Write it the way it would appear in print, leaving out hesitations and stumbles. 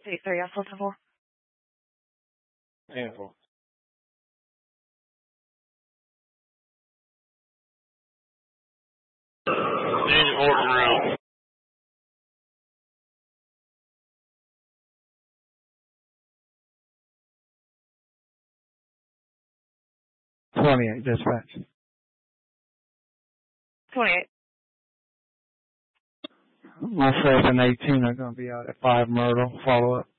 8-3, I told 10-4. Handful. Orton room. Dispatch. 28. Myself and 18 are going to be out at 5 Myrtle. Follow up.